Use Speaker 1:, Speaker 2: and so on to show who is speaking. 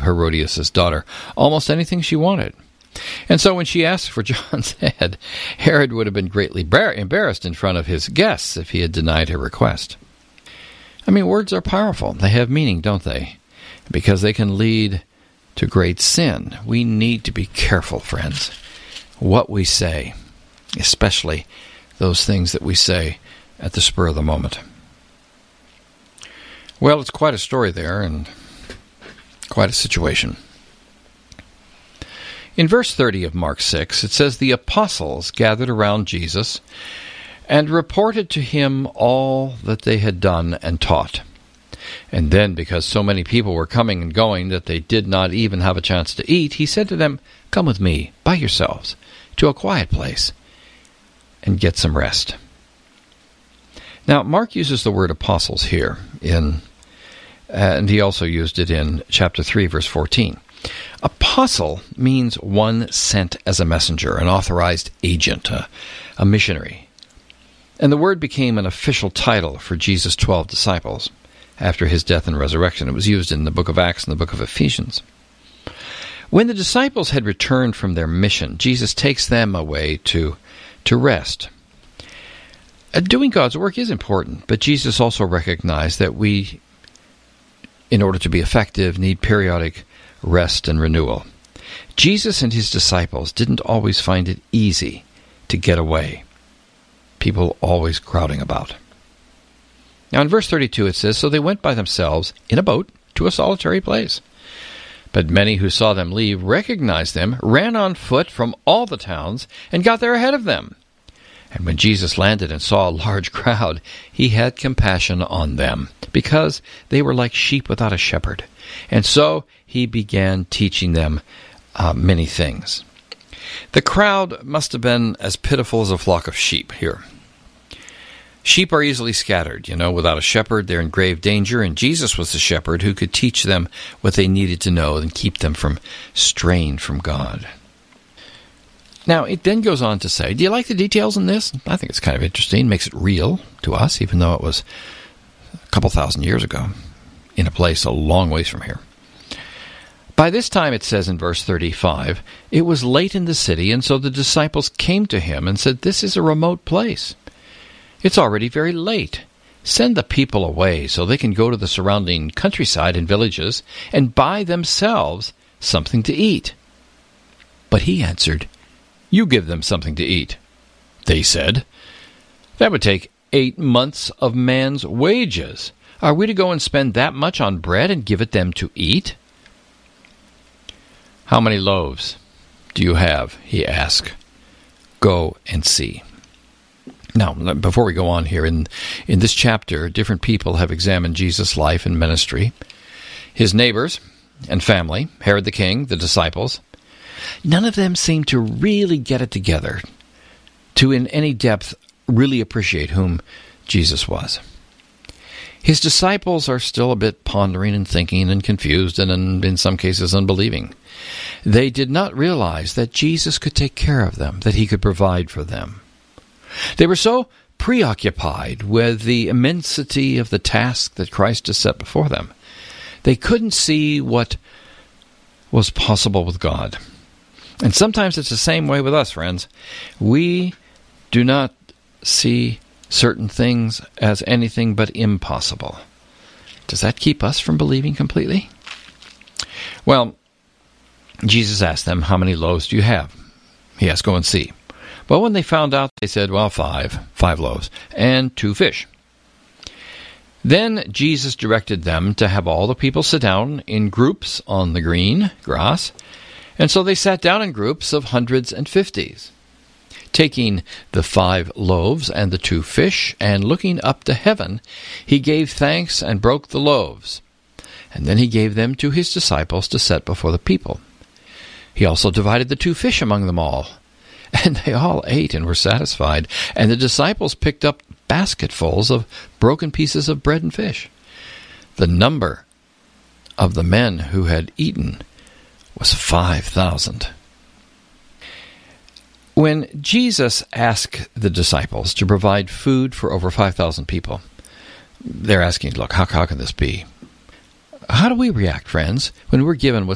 Speaker 1: Herodias' daughter almost anything she wanted. And so when she asked for John's head, Herod would have been greatly embarrassed in front of his guests if he had denied her request. I mean, words are powerful. They have meaning, don't they? Because they can lead to great sin. We need to be careful, friends, what we say, especially those things that we say at the spur of the moment. Well, it's quite a story there and quite a situation. In verse 30 of Mark 6, it says, "The apostles gathered around Jesus and reported to him all that they had done and taught. And then, because so many people were coming and going that they did not even have a chance to eat, he said to them, 'Come with me, by yourselves, to a quiet place, and get some rest.'" Now, Mark uses the word apostles here, and he also used it in chapter 3, verse 14. Apostle means one sent as a messenger, an authorized agent, a missionary. And the word became an official title for Jesus' 12 disciples after his death and resurrection. It was used in the book of Acts and the book of Ephesians. When the disciples had returned from their mission, Jesus takes them away to rest. Doing God's work is important, but Jesus also recognized that we, in order to be effective, need periodic rest and renewal. Jesus and his disciples didn't always find it easy to get away. People always crowding about. Now in verse 32 it says, "So they went by themselves in a boat to a solitary place. But many who saw them leave recognized them, ran on foot from all the towns, and got there ahead of them. And when Jesus landed and saw a large crowd, he had compassion on them, because they were like sheep without a shepherd. And so he began teaching them many things." The crowd must have been as pitiful as a flock of sheep here. Sheep are easily scattered, without a shepherd they're in grave danger, and Jesus was the shepherd who could teach them what they needed to know and keep them from straying from God. Now, it then goes on to say, do you like the details in this? I think it's kind of interesting. Makes it real to us, even though it was a couple thousand years ago, in a place a long ways from here. By this time, it says in verse 35, "It was late in the city, and so the disciples came to him and said, 'This is a remote place. It's already very late. Send the people away so they can go to the surrounding countryside and villages and buy themselves something to eat.' But he answered, 'You give them something to eat.' They said, 'That would take 8 months of man's wages. Are we to go and spend that much on bread and give it them to eat?' 'How many loaves do you have?' he asked. 'Go and see.'" Now, before we go on here, in this chapter, different people have examined Jesus' life and ministry. His neighbors and family, Herod the king, the disciples. None of them seem to really get it together, to in any depth really appreciate whom Jesus was. His disciples are still a bit pondering and thinking and confused and in some cases unbelieving. They did not realize that Jesus could take care of them, that he could provide for them. They were so preoccupied with the immensity of the task that Christ has set before them, they couldn't see what was possible with God. And sometimes it's the same way with us, friends. We do not see certain things as anything but impossible. Does that keep us from believing completely? Well, Jesus asked them, "How many loaves do you have?" He asked, "Go and see." But when they found out, they said, "Well, five loaves, and 2 fish. Then Jesus directed them to have all the people sit down in groups on the green grass, and so they sat down in groups of hundreds and fifties. Taking the 5 loaves and the 2 fish, and looking up to heaven, he gave thanks and broke the loaves. And then he gave them to his disciples to set before the people. He also divided the 2 fish among them all. And they all ate and were satisfied. And the disciples picked up basketfuls of broken pieces of bread and fish. The number of the men who had eaten was 5,000. When Jesus asked the disciples to provide food for over 5,000 people, they're asking, look, how can this be? How do we react, friends, when we're given what